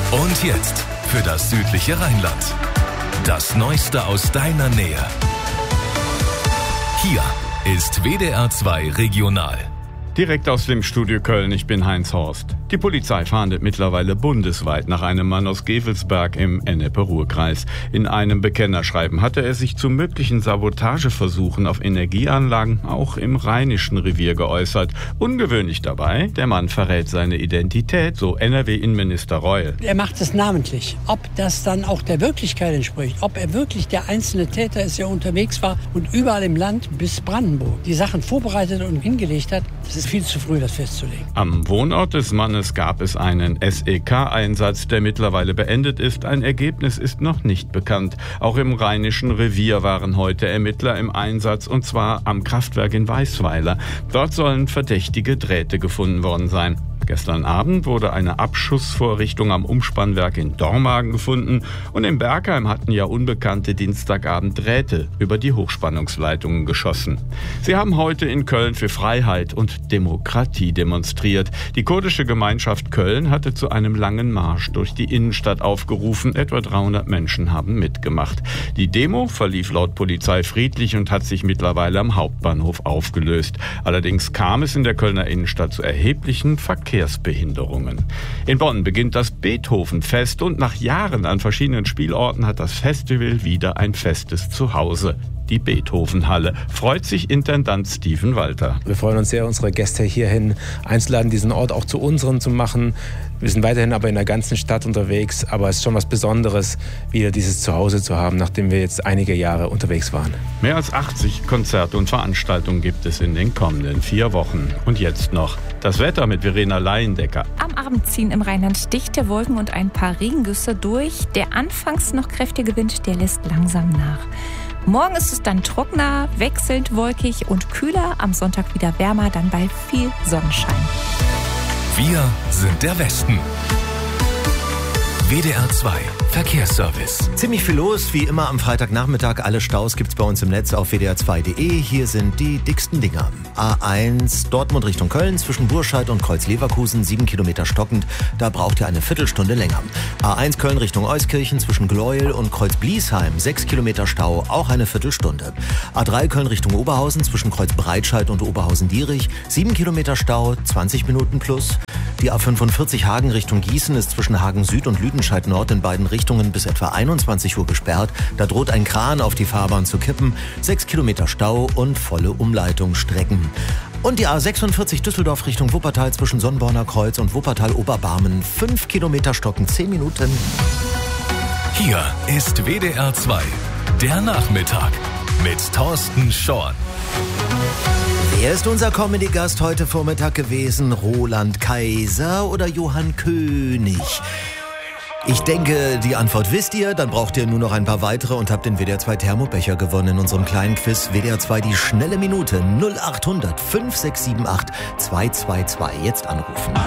Und jetzt für das südliche Rheinland. Das Neueste aus deiner Nähe. Hier ist WDR 2 Regional. Direkt aus dem Studio Köln, ich bin Heinz Horst. Die Polizei fahndet mittlerweile bundesweit nach einem Mann aus Gevelsberg im Ennepe-Ruhr-Kreis. In einem Bekennerschreiben hatte er sich zu möglichen Sabotageversuchen auf Energieanlagen auch im Rheinischen Revier geäußert. Ungewöhnlich dabei, der Mann verrät seine Identität, so NRW-Innenminister Reul. Er macht es namentlich. Ob das dann auch der Wirklichkeit entspricht, ob er wirklich der einzelne Täter ist, der unterwegs war und überall im Land bis Brandenburg die Sachen vorbereitet und hingelegt hat, das ist viel zu früh, das festzulegen. Am Wohnort des Mannes gab es einen SEK-Einsatz, der mittlerweile beendet ist. Ein Ergebnis ist noch nicht bekannt. Auch im Rheinischen Revier waren heute Ermittler im Einsatz, und zwar am Kraftwerk in Weißweiler. Dort sollen verdächtige Drähte gefunden worden sein. Gestern Abend wurde eine Abschussvorrichtung am Umspannwerk in Dormagen gefunden, und in Bergheim hatten ja Unbekannte Dienstagabend Drähte über die Hochspannungsleitungen geschossen. Sie haben heute in Köln für Freiheit und Demokratie demonstriert. Die kurdische Gemeinschaft Köln hatte zu einem langen Marsch durch die Innenstadt aufgerufen. Etwa 300 Menschen haben mitgemacht. Die Demo verlief laut Polizei friedlich und hat sich mittlerweile am Hauptbahnhof aufgelöst. Allerdings kam es in der Kölner Innenstadt zu erheblichen Verkehrsbehinderungen. In Bonn beginnt das Beethovenfest, und nach Jahren an verschiedenen Spielorten hat das Festival wieder ein festes Zuhause. Die Beethovenhalle. Freut sich Intendant Steven Walter. Wir freuen uns sehr, unsere Gäste hierhin einzuladen, diesen Ort auch zu unseren zu machen. Wir sind weiterhin aber in der ganzen Stadt unterwegs, aber es ist schon was Besonderes, wieder dieses Zuhause zu haben, nachdem wir jetzt einige Jahre unterwegs waren. Mehr als 80 Konzerte und Veranstaltungen gibt es in den kommenden 4 Wochen. Und jetzt noch das Wetter mit Verena Laiendecker. Am Abend ziehen im Rheinland dichte Wolken und ein paar Regengüsse durch. Der anfangs noch kräftige Wind, der lässt langsam nach. Morgen ist es dann trockener, wechselnd wolkig und kühler. Am Sonntag wieder wärmer, dann bei viel Sonnenschein. Wir sind der Westen. WDR 2 Verkehrsservice. Ziemlich viel los, wie immer am Freitagnachmittag. Alle Staus gibt's bei uns im Netz auf wdr2.de. Hier sind die dicksten Dinger. A1 Dortmund Richtung Köln zwischen Burscheid und Kreuz-Leverkusen, 7 Kilometer stockend. Da braucht ihr eine Viertelstunde länger. A1 Köln Richtung Euskirchen zwischen Gleuel und Kreuz-Bliesheim, 6 Kilometer Stau, auch eine Viertelstunde. A3 Köln Richtung Oberhausen zwischen Kreuz-Breitscheid und Oberhausen-Dierich, 7 Kilometer Stau, 20 Minuten plus. Die A45 Hagen Richtung Gießen ist zwischen Hagen Süd und Lüdenscheid Nord in beiden Richtungen bis etwa 21 Uhr gesperrt. Da droht ein Kran auf die Fahrbahn zu kippen. 6 Kilometer Stau und volle Umleitungsstrecken. Und die A46 Düsseldorf Richtung Wuppertal zwischen Sonnborner Kreuz und Wuppertal-Oberbarmen. 5 Kilometer stocken, 10 Minuten. Hier ist WDR 2, der Nachmittag mit Thorsten Schorn. Wer ist unser Comedy-Gast heute Vormittag gewesen? Roland Kaiser oder Johann König? Ich denke, die Antwort wisst ihr. Dann braucht ihr nur noch ein paar weitere und habt den WDR 2 Thermobecher gewonnen in unserem kleinen Quiz. WDR 2 die schnelle Minute 0800 5678 222. Jetzt anrufen.